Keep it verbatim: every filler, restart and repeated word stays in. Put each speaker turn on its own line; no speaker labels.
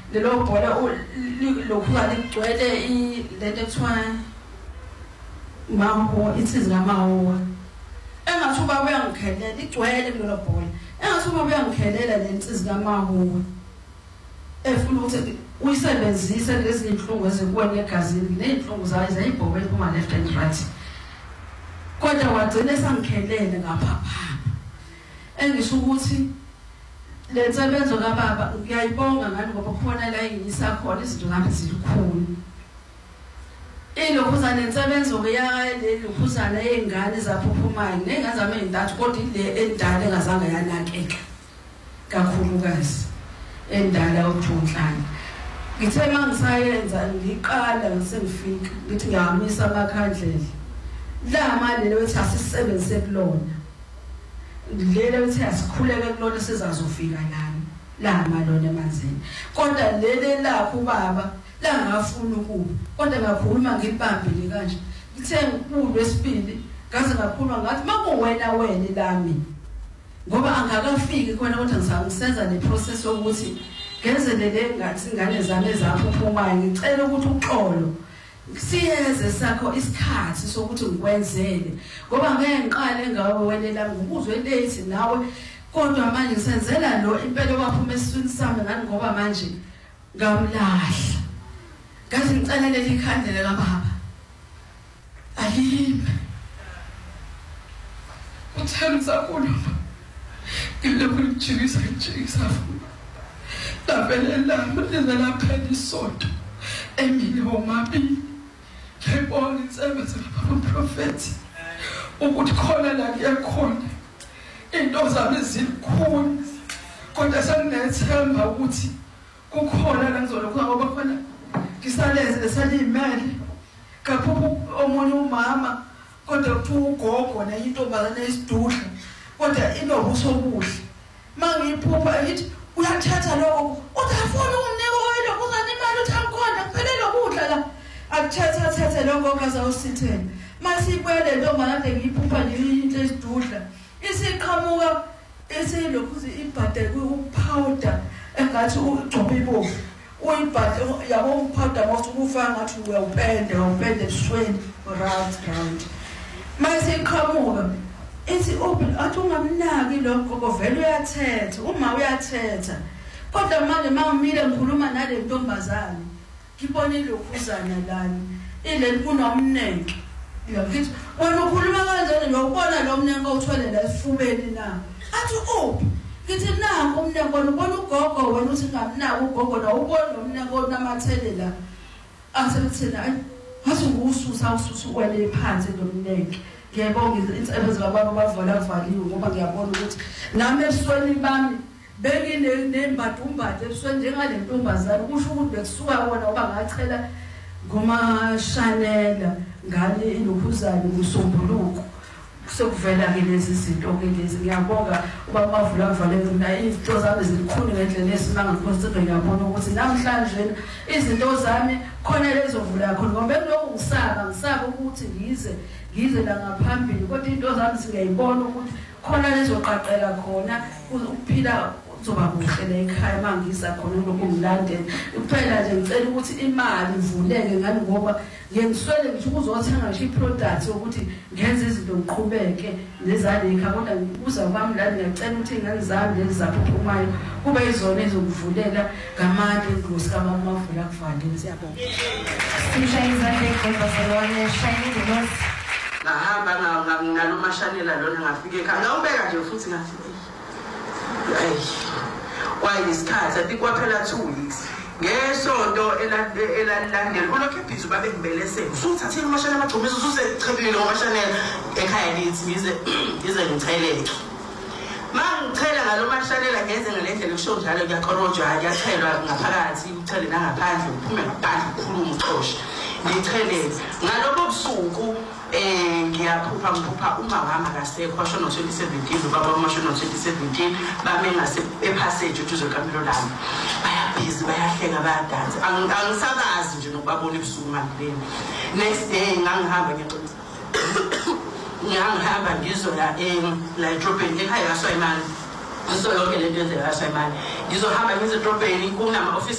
lelo bhola lokhuza ligcwele i lento ekuthiwa mawo itsizi ngamawo engathi uba uyangikhelela igcwele kulelo bhola engathi uba uyangikhelela lentsizi ngamawo efuna ukuthi uyisebenzise lezi inhlungu ezikuwena egazini nezinhlungu zayo zayibhobe kuma left and right kodwa wagcina esangikhelele ngaphapha engisho ukuthi le nsebenzo kaBaba ngiyayibonga ngani ngoba khona la ingisa khona izinto zami zilukhulu ilokhuzana insebenzo kuyale lokhuzana yengane ezaphuphumayo nengazama ezintathu kodwa ile endala engazange yanakeka kakhulukazi endala okuthunhlana ngithe mangisayenza ngiqala ngisengifika ngithi ngiyamisa amakhandlela la manje lethi asisebenzise kulona lele lethi asikhuleke kulona sizazofika lana la malona emanzini kodwa lele lapho baba la ngafuna ukuba kodwa ngakhuluma ngibambile kanje ngithe ngikulo wesibili ngaze ngakhuluma ngathi makuwena wena lami ngoba angakafiki khona kodwa ngisenza le process ukuthi ngenzelele ngathi ingane zami ezaphuphumayo ngicela ukuthi uxolo siyeze sakho isikhathi sokuthi ngikwenzele ngoba ngeke ngiqale ngawe wena lami ngikuzwe late nawe kodwa manje ngisenzela lo impela waphuma esiswini sami ngani ngoba manje ngamlahla ngathi ngicela leli khandlela kaBaba alime uthenza kulo ngilokhu ngijikisa ngijikisa lapele lami lezalaphela isonto emini omabili ngiyibona insebenzo kaProfethi ukuthi khona la kuyakhona into zami zikhulu kodwa senginethemba ukuthi kukhona la ngizolokho ngoba khona ngisaleze lesalimele kaphuphu omunye umama kodwa kuthi ugogo nayintombazane esidudla kodwa inobuso obuhle mangiyiphupha ngithi uyathatha lokho utafuna umnike oyilo kuzana imali uthangikhona kuphela lokudla la akuthatha thathe lokho kaza usithele masibuyele ntombazane ngiyiphupha nje into esidudla isiqhamuka esilokhu ibhade ku-powder engathi ugcoba ibovu uyibhade yabo upowder mawuthi ukufaka ngathi uyawupende uyawupende ebusweni round round masiqhamuka ithi open athi ungamnaki lokho kovela uyathetha uma uyathetha kodwa manje mangimile ngikhuluma nale ntombazane ngibone lokhuzana lani ile kunomnenke yakithi wena ukhuluma kanjani nokubona lo mnenke uthwele la esifubeni na athi oh ngithi nangu umnenke ubona ugogo wena uthi ngamnaki ugogo na ubona lo mnenke onamathele la asebethena athi ngususa ususu wele phansi lo mnenke ngiyabonga insebenzo kaBaba bavala valiwe ngoba ngiyabona ukuthi nami ebusweni bami bekine nembadumbade ebusweni njengale ntombazana kusho ukuthi bekusuka wona ngoba ngachela ngoma Chanel ngani inokhuzana kusombuluko sekuvela ke lezi zinto ke lezi ngiyabonga uba bavula kuvaleke na izinto zami zikhulu ngendlela esimanga ngikhosi ngiyabona ukuthi namhlanje izinto zami khona lezovula khona ngoba bekuloko ngisaba ngisaba ukuthi ngize ngize la ngaphambili kodwa into zami singayibona ukuthi khona lezoqaqela khona ukuphila kuzoba kuhle la ekhaya mangisa khona lokho ngilandela kuphela nje ngicela ukuthi imali ivuleke ngani ngoba ngiyengiswele ngisho ukuzothenga nje iproduct ukuthi ngenze izinto ngiqhubeke nezale ekhaya kodwa ngibuza kwami la ngiyacela ukuthi ingane zami lezi zaphuphumayo kube izona ezokuvulela ngamandla inkosi kaBaba mavula kuvalile siyabonga sishayisa ngekhona salwane shayini ngosi ngahamba ngalo mashanela lona ngafika ekhaya ngawubeka nje futhi ngathi hey why isikhathi I think kwaphela two weeks ngesonto elalilandela ulokhu ebhizi babe ngibelesele usuthathile amashanela amagcumisa usechebile ngomashanela ekhaya lithi ngize ngize ngicheleke mangichela ngalo mashanela ngenze ngalendlela kusho njalo kuyakorojwa kuyachelwa ngaphakathi uthele nangaphandle uphume ngaphandle ukhuluma uxoshe ngichelele ngalobo busuku eh ngiyaphupha ngiphupha uma wami akasekho washo no twenty seventeen ubaba washo no twenty seventeen bame ngase epassage uthi uzokamilo lami bayabhizi bayahleka bayadansa angisakazi nje nokubabona ebusuku manje next day ngangihamba ngixolisa ngihamba ngizoya la edrobheni ekhaya kaSwayimani ngizoyonke lento yenzeka kaSwayimani ngizohamba ngize edrobheni kunama office